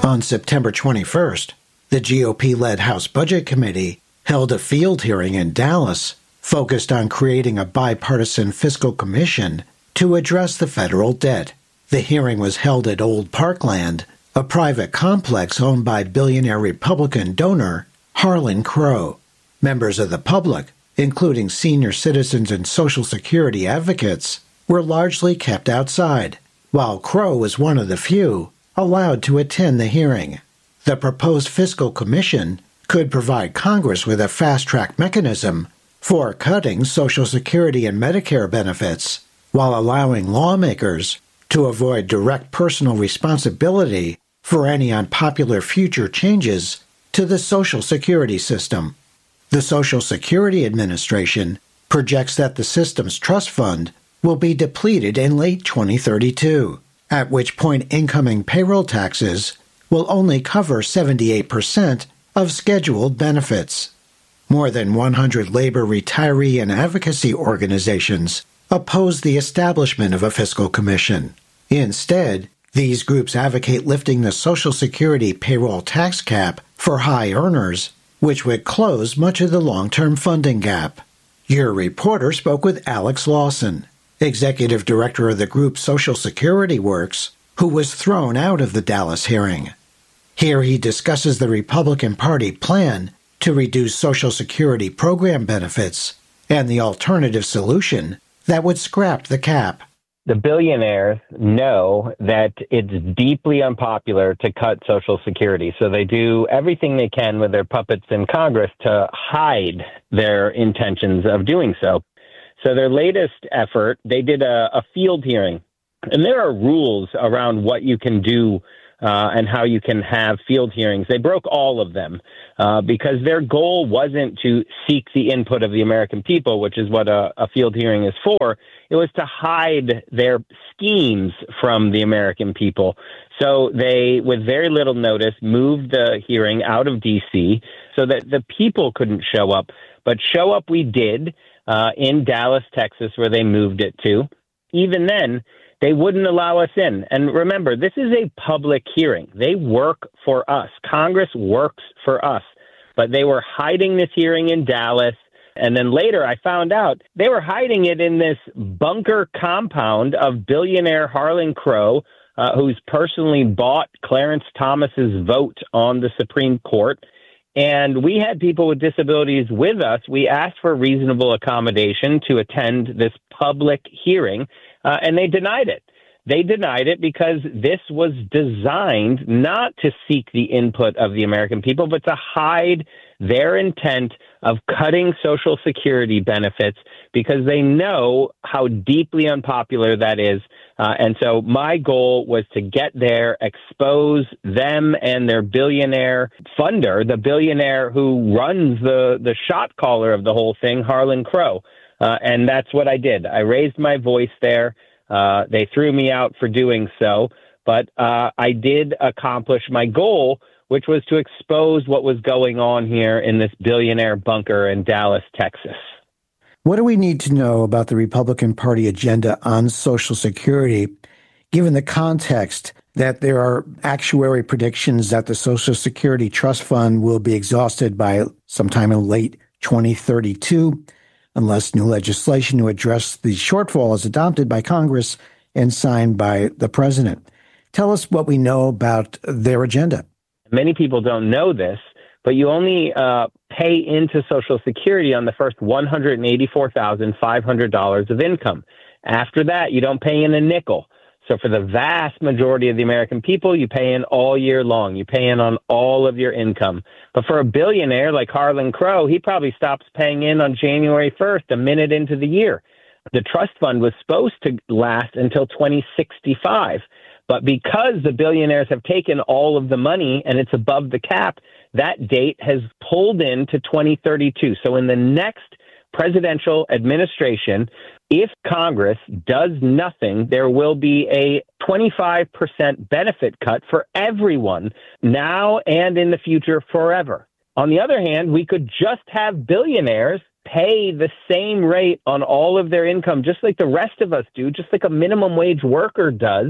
On September 21st, the GOP-led House Budget Committee held a field hearing in Dallas focused on creating a bipartisan fiscal commission to address the federal debt. The hearing was held at Old Parkland, a private complex owned by billionaire Republican donor Harlan Crow. Members of the public, including senior citizens and Social Security advocates, were largely kept outside, while Crow was one of the few allowed to attend the hearing. The proposed fiscal commission could provide Congress with a fast-track mechanism for cutting Social Security and Medicare benefits while allowing lawmakers to avoid direct personal responsibility for any unpopular future changes to the Social Security system. The Social Security Administration projects that the system's trust fund will be depleted in late 2032, at which point incoming payroll taxes will only cover 78% of scheduled benefits. More than 100 labor, retiree, and advocacy organizations oppose the establishment of a fiscal commission. Instead, these groups advocate lifting the Social Security payroll tax cap for high earners, which would close much of the long-term funding gap. Your reporter spoke with Alex Lawson, executive director of the group Social Security Works, who was thrown out of the Dallas hearing. Here he discusses the Republican Party plan to reduce Social Security program benefits and the alternative solution that would scrap the cap. The billionaires know that it's deeply unpopular to cut Social Security, so they do everything they can with their puppets in Congress to hide their intentions of doing so. So their latest effort, they did a field hearing, and there are rules around what you can do and how you can have field hearings. They broke all of them because their goal wasn't to seek the input of the American people, which is what a field hearing is for. It was to hide their schemes from the American people. So they, with very little notice, moved the hearing out of D.C. so that the people couldn't show up. But show up we did in Dallas, Texas, where they moved it to. Even then, they wouldn't allow us in. And remember, this is a public hearing. They work for us. Congress works for us. But they were hiding this hearing in Dallas. And then later I found out they were hiding it in this bunker compound of billionaire Harlan Crow, who's personally bought Clarence Thomas's vote on the Supreme Court. And we had people with disabilities with us. We asked for reasonable accommodation to attend this public hearing, and they denied it. They denied it because this was designed not to seek the input of the American people, but to hide their intent of cutting Social Security benefits because they know how deeply unpopular that is. And so my goal was to get there, expose them and their billionaire funder, the billionaire who runs the shot caller of the whole thing, Harlan Crow. And that's what I did. I raised my voice there. They threw me out for doing so, but I did accomplish my goal, which was to expose what was going on here in this billionaire bunker in Dallas, Texas. What do we need to know about the Republican Party agenda on Social Security, given the context that there are actuary predictions that the Social Security Trust Fund will be exhausted by sometime in late 2032, unless new legislation to address the shortfall is adopted by Congress and signed by the president? Tell us what we know about their agenda. Many people don't know this, but you only pay into Social Security on the first $184,500 of income. After that, you don't pay in a nickel. So for the vast majority of the American people, you pay in all year long. You pay in on all of your income. But for a billionaire like Harlan Crow, he probably stops paying in on January 1st, a minute into the year. The trust fund was supposed to last until 2065. But because the billionaires have taken all of the money and it's above the cap, that date has pulled into 2032. So in the next presidential administration, if Congress does nothing, there will be a 25% benefit cut for everyone now and in the future forever. On the other hand, we could just have billionaires pay the same rate on all of their income, just like the rest of us do, just like a minimum wage worker does.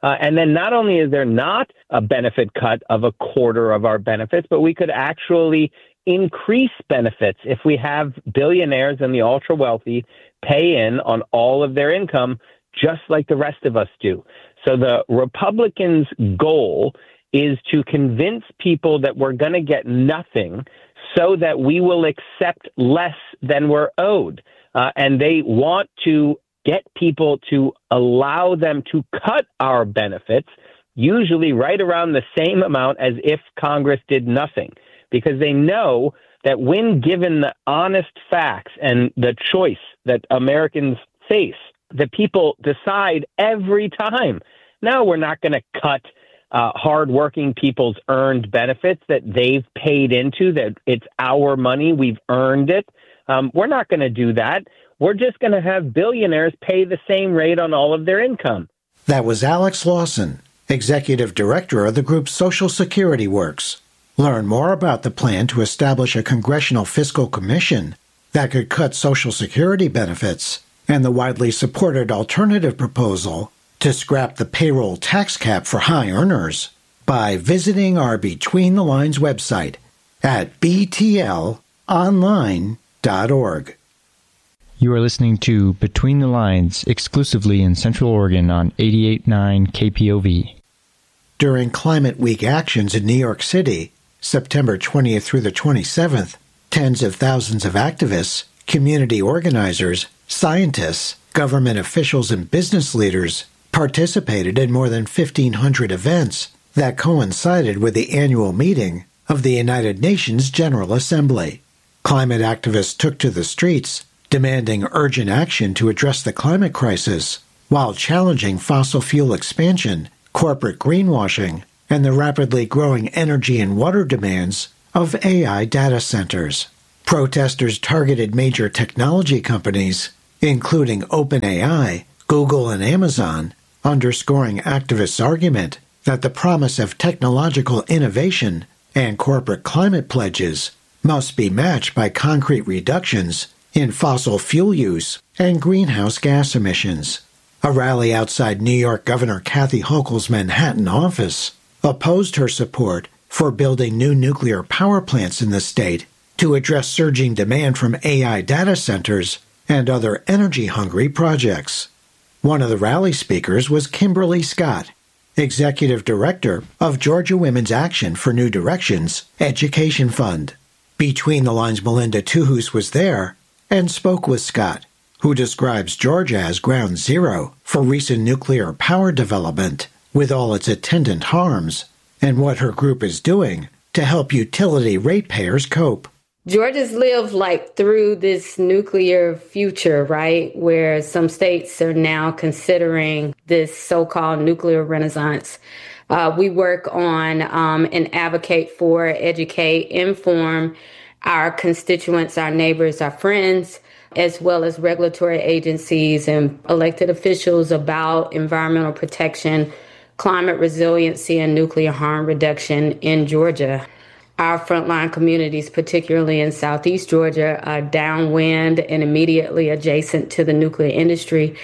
And then not only is there not a benefit cut of a quarter of our benefits, but we could actually increase benefits if we have billionaires and the ultra wealthy pay in on all of their income, just like the rest of us do. So the Republicans' goal is to convince people that we're going to get nothing so that we will accept less than we're owed. And they want to get people to allow them to cut our benefits, usually right around the same amount as if Congress did nothing, because they know that when given the honest facts and the choice that Americans face, the people decide every time, no, we're not going to cut hardworking people's earned benefits that they've paid into, that it's our money, we've earned it. We're not going to do that. We're just going to have billionaires pay the same rate on all of their income. That was Alex Lawson, Executive Director of the group Social Security Works. Learn more about the plan to establish a congressional fiscal commission that could cut Social Security benefits and the widely supported alternative proposal to scrap the payroll tax cap for high earners by visiting our Between the Lines website at btlonline.org. You are listening to Between the Lines exclusively in Central Oregon on 88.9 KPOV. During Climate Week actions in New York City, September 20th through the 27th, tens of thousands of activists, community organizers, scientists, government officials, and business leaders participated in more than 1,500 events that coincided with the annual meeting of the United Nations General Assembly. Climate activists took to the streets, demanding urgent action to address the climate crisis, while challenging fossil fuel expansion, corporate greenwashing, and the rapidly growing energy and water demands of AI data centers. Protesters targeted major technology companies, including OpenAI, Google, and Amazon, underscoring activists' argument that the promise of technological innovation and corporate climate pledges must be matched by concrete reductions in fossil fuel use and greenhouse gas emissions. A rally outside New York Governor Kathy Hochul's Manhattan office opposed her support for building new nuclear power plants in the state to address surging demand from AI data centers and other energy-hungry projects. One of the rally speakers was Kimberly Scott, Executive Director of Georgia Women's Action for New Directions Education Fund. Between the Lines' Melinda Tuhus was there and spoke with Scott, who describes Georgia as ground zero for recent nuclear power development, with all its attendant harms, and what her group is doing to help utility ratepayers cope. Georgia's lived through this nuclear future, right, where some states are now considering this so-called nuclear renaissance. We work on and advocate for, educate, inform our constituents, our neighbors, our friends, as well as regulatory agencies and elected officials about environmental protection, climate resiliency, and nuclear harm reduction in Georgia. Our frontline communities, particularly in Southeast Georgia, are downwind and immediately adjacent to the nuclear industry.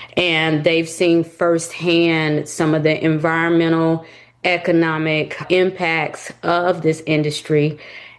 And they've seen firsthand some of the environmental, economic impacts of this industry.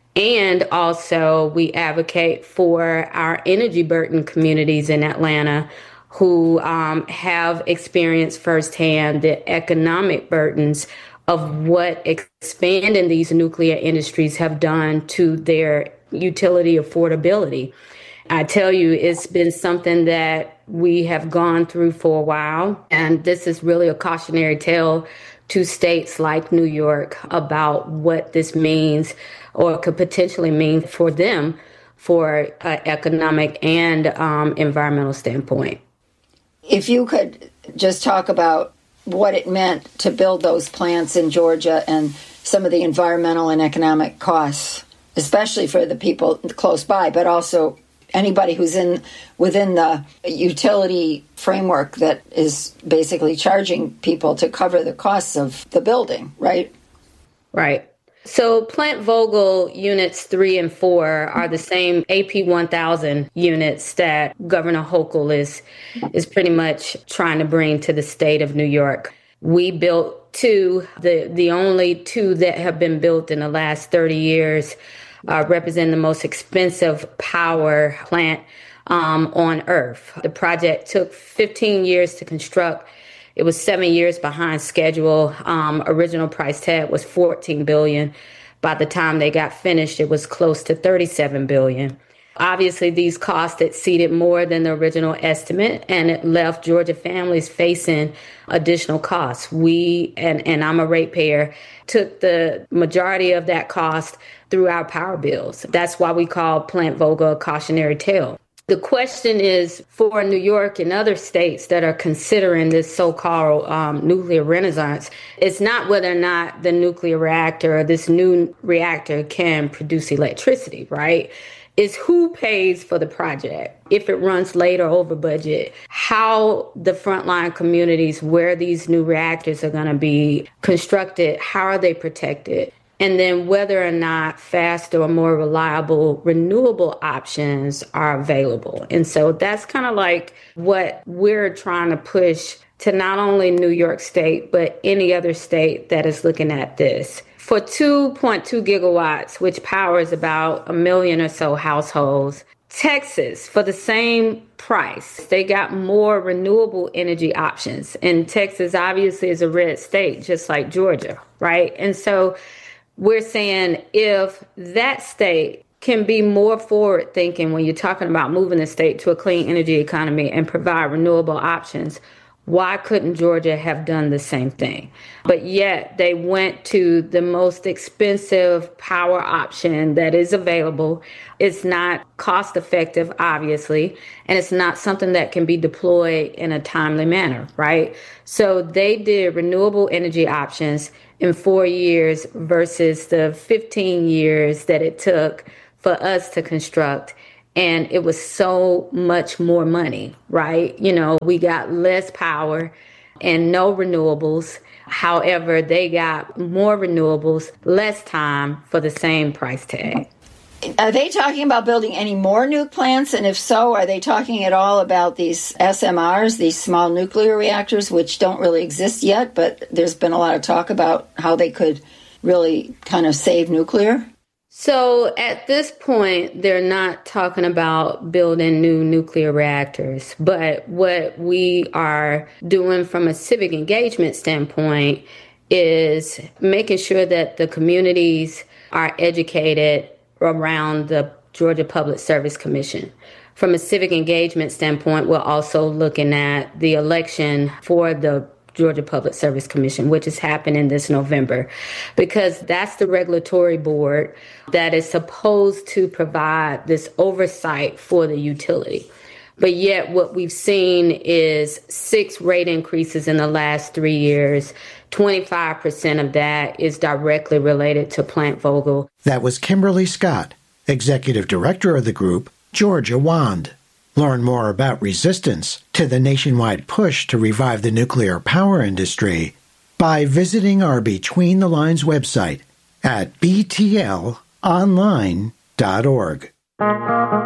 And also, we advocate for our energy burden communities in Atlanta who have experienced firsthand the economic burdens of what expanding these nuclear industries have done to their utility affordability. I tell you, it's been something that we have gone through for a while, and this is really a cautionary tale to states like New York about what this means or could potentially mean for them for an economic and environmental standpoint. If you could just talk about what it meant to build those plants in Georgia and some of the environmental and economic costs, especially for the people close by, but also anybody who's within the utility framework that is basically charging people to cover the costs of the building, right? Right. So Plant Vogtle Units 3 and 4 are the same AP 1000 units that Governor Hochul is pretty much trying to bring to the state of New York. We built two, the only two that have been built in the last 30 years, represent the most expensive power plant on Earth. The project took 15 years to construct. It was 7 years behind schedule. Original price tag was $14 billion. By the time they got finished, it was close to $37 billion. Obviously, these costs exceeded more than the original estimate, and it left Georgia families facing additional costs. We, and I'm a ratepayer, took the majority of that cost through our power bills. That's why we call Plant Vogtle a cautionary tale. The question is for New York and other states that are considering this so-called nuclear renaissance, it's not whether or not the nuclear reactor or this new reactor can produce electricity, right? Is who pays for the project, if it runs late or over budget, how the frontline communities where these new reactors are going to be constructed, how are they protected, and then whether or not faster or more reliable renewable options are available. And so that's kind of like what we're trying to push to not only New York State, but any other state that is looking at this. For 2.2 gigawatts, which powers about 1 million or so households, Texas, for the same price, they got more renewable energy options. And Texas obviously is a red state, just like Georgia, right? And so we're saying if that state can be more forward thinking when you're talking about moving the state to a clean energy economy and provide renewable options, why couldn't Georgia have done the same thing? But yet they went to the most expensive power option that is available. It's not cost effective, obviously, and it's not something that can be deployed in a timely manner, right? So they did renewable energy options in 4 years versus the 15 years that it took for us to construct. And it was so much more money, right? You know, we got less power and no renewables. However, they got more renewables, less time for the same price tag. Are they talking about building any more nuke plants? And if so, are they talking at all about these SMRs, these small nuclear reactors, which don't really exist yet, but there's been a lot of talk about how they could really kind of save nuclear? So at this point, they're not talking about building new nuclear reactors. But what we are doing from a civic engagement standpoint is making sure that the communities are educated around the Georgia Public Service Commission. From a civic engagement standpoint, we're also looking at the election for the Georgia Public Service Commission, which is happening this November, because that's the regulatory board that is supposed to provide this oversight for the utility. But yet what we've seen is 6 rate increases in the last 3 years. 25% of that is directly related to Plant Vogtle. That was Kimberly Scott, Executive Director of the group, Georgia WAND. Learn more about resistance to the nationwide push to revive the nuclear power industry by visiting our Between the Lines website at btlonline.org.